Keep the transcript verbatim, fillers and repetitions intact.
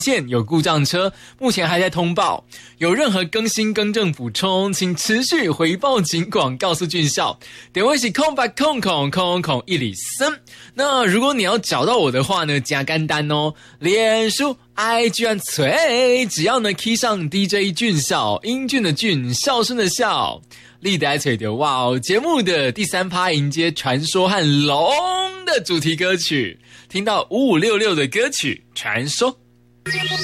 线有故障车，目前还在通报，有任何更新更正补充，请持续回报警广告诉俊孝。点位是空白空空空空一里森。那如果你要找到我的话呢，加干单哦，脸书 I G 和脆，只要呢 key 上 D J 俊孝，英俊的俊，孝顺的孝。立得嘴的哇哦！节目的第三趴迎接传说和龙的主题歌曲，听到五五六六的歌曲传说。